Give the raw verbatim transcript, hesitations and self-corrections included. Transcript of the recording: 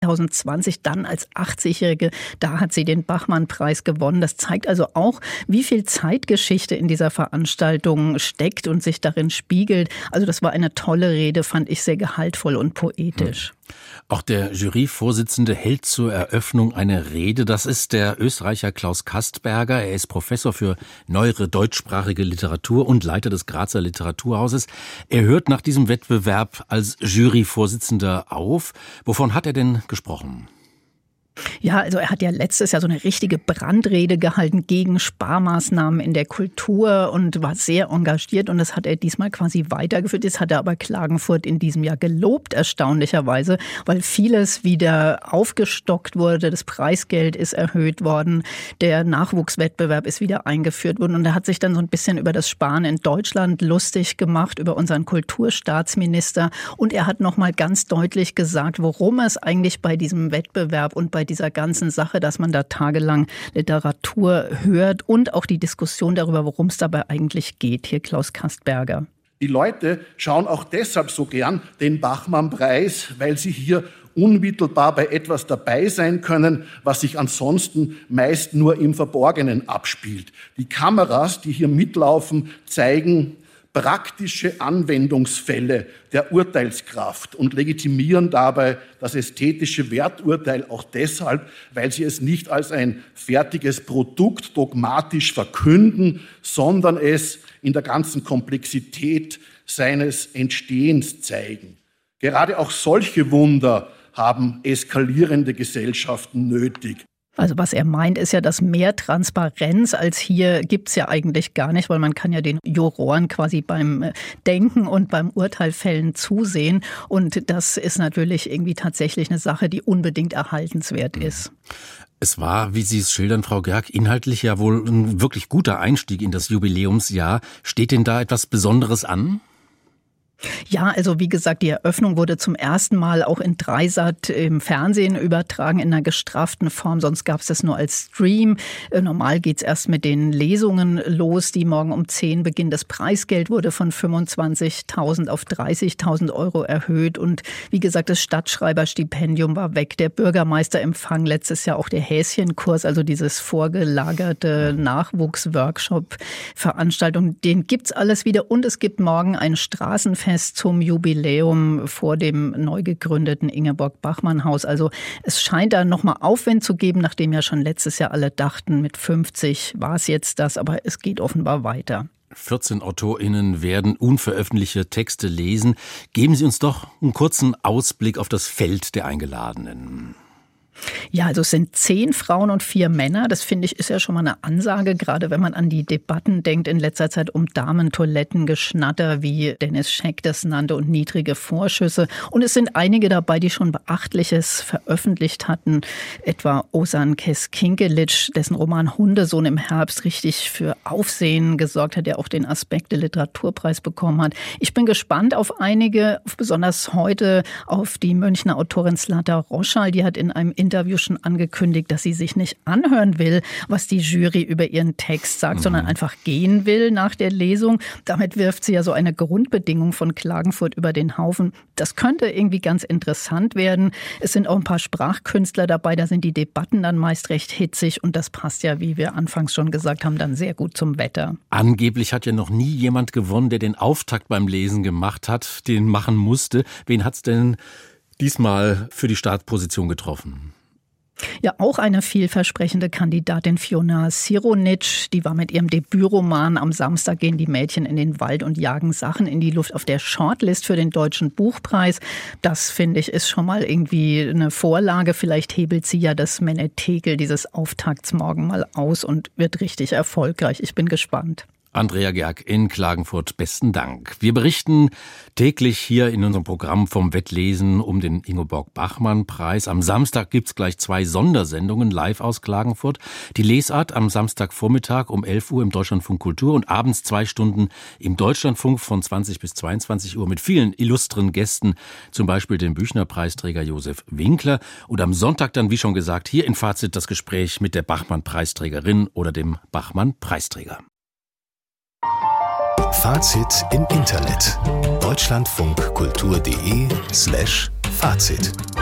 zweitausendzwanzig, dann als achtzigjährige, da hat sie den Bachmann-Preis gewonnen. Das zeigt also auch, wie viel Zeitgeschichte in dieser Veranstaltung steckt und sich darin spiegelt. Also das war eine tolle Rede, fand ich sehr gehaltvoll und poetisch. Auch der Juryvorsitzende hält zur Eröffnung eine Rede. Das ist der Österreicher Klaus Kastberger. Er ist Professor für neuere deutschsprachige Literatur und Leiter des Grazer Literaturhauses. Er hört nach diesem Wettbewerb als Juryvorsitzender auf. Wovon hat er denn gesprochen? Ja, also er hat ja letztes Jahr so eine richtige Brandrede gehalten gegen Sparmaßnahmen in der Kultur und war sehr engagiert, und das hat er diesmal quasi weitergeführt. Jetzt hat er aber Klagenfurt in diesem Jahr gelobt, erstaunlicherweise, weil vieles wieder aufgestockt wurde. Das Preisgeld ist erhöht worden, der Nachwuchswettbewerb ist wieder eingeführt worden, und er hat sich dann so ein bisschen über das Sparen in Deutschland lustig gemacht, über unseren Kulturstaatsminister, und er hat nochmal ganz deutlich gesagt, worum es eigentlich bei diesem Wettbewerb und bei dieser ganzen Sache, dass man da tagelang Literatur hört, und auch die Diskussion darüber, worum es dabei eigentlich geht. Hier Klaus Kastberger. Die Leute schauen auch deshalb so gern den Bachmann-Preis, weil sie hier unmittelbar bei etwas dabei sein können, was sich ansonsten meist nur im Verborgenen abspielt. Die Kameras, die hier mitlaufen, zeigen praktische Anwendungsfälle der Urteilskraft und legitimieren dabei das ästhetische Werturteil auch deshalb, weil sie es nicht als ein fertiges Produkt dogmatisch verkünden, sondern es in der ganzen Komplexität seines Entstehens zeigen. Gerade auch solche Wunder haben eskalierende Gesellschaften nötig. Also was er meint, ist ja, dass mehr Transparenz als hier gibt's ja eigentlich gar nicht, weil man kann ja den Juroren quasi beim Denken und beim Urteilfällen zusehen. Und das ist natürlich irgendwie tatsächlich eine Sache, die unbedingt erhaltenswert ist. Es war, wie Sie es schildern, Frau Gerg, inhaltlich ja wohl ein wirklich guter Einstieg in das Jubiläumsjahr. Steht denn da etwas Besonderes an? Ja, also wie gesagt, die Eröffnung wurde zum ersten Mal auch in Dreisat im Fernsehen übertragen, in einer gestrafften Form. Sonst gab es das nur als Stream. Normal geht's erst mit den Lesungen los, die morgen um zehn beginnen. Das Preisgeld wurde von fünfundzwanzigtausend auf dreißigtausend Euro erhöht. Und wie gesagt, das Stadtschreiberstipendium war weg. Der Bürgermeisterempfang letztes Jahr, auch der Häschenkurs, also dieses vorgelagerte Nachwuchsworkshop-Veranstaltung, den gibt's alles wieder. Und es gibt morgen ein Straßenfest zum Jubiläum vor dem neu gegründeten Ingeborg-Bachmann-Haus. Also es scheint da nochmal Aufwind zu geben, nachdem ja schon letztes Jahr alle dachten, mit fünfzig war es jetzt das, aber es geht offenbar weiter. vierzehn AutorInnen werden unveröffentlichte Texte lesen. Geben Sie uns doch einen kurzen Ausblick auf das Feld der Eingeladenen. Ja, also es sind zehn Frauen und vier Männer. Das finde ich ist ja schon mal eine Ansage, gerade wenn man an die Debatten denkt in letzter Zeit um Damentoilettengeschnatter, wie Dennis Scheck das nannte, und niedrige Vorschüsse. Und es sind einige dabei, die schon Beachtliches veröffentlicht hatten, etwa Ozan Keskinkelic, dessen Roman Hundesohn im Herbst richtig für Aufsehen gesorgt hat, der auch den Aspekte-Literaturpreis bekommen hat. Ich bin gespannt auf einige, besonders heute auf die Münchner Autorin Zlata Roschal. Die hat in einem Interview schon angekündigt, dass sie sich nicht anhören will, was die Jury über ihren Text sagt, mhm. sondern einfach gehen will nach der Lesung. Damit wirft sie ja so eine Grundbedingung von Klagenfurt über den Haufen. Das könnte irgendwie ganz interessant werden. Es sind auch ein paar Sprachkünstler dabei, da sind die Debatten dann meist recht hitzig, und das passt ja, wie wir anfangs schon gesagt haben, dann sehr gut zum Wetter. Angeblich hat ja noch nie jemand gewonnen, der den Auftakt beim Lesen gemacht hat, den machen musste. Wen hat's denn diesmal für die Startposition getroffen? Ja, auch eine vielversprechende Kandidatin, Fiona Sironic, die war mit ihrem Debütroman Am Samstag gehen die Mädchen in den Wald und jagen Sachen in die Luft auf der Shortlist für den Deutschen Buchpreis. Das, finde ich, ist schon mal irgendwie eine Vorlage. Vielleicht hebelt sie ja das Menetekel dieses Auftakts morgen mal aus und wird richtig erfolgreich. Ich bin gespannt. Andrea Gerg in Klagenfurt, besten Dank. Wir berichten täglich hier in unserem Programm vom Wettlesen um den Ingeborg-Bachmann-Preis. Am Samstag gibt's gleich zwei Sondersendungen live aus Klagenfurt. Die Lesart am Samstagvormittag um elf Uhr im Deutschlandfunk Kultur und abends zwei Stunden im Deutschlandfunk von zwanzig bis zweiundzwanzig Uhr mit vielen illustren Gästen, zum Beispiel dem Büchner-Preisträger Josef Winkler. Und am Sonntag dann, wie schon gesagt, hier in Fazit das Gespräch mit der Bachmann-Preisträgerin oder dem Bachmann-Preisträger. Fazit im Internet. deutschlandfunkkultur.de slash Fazit.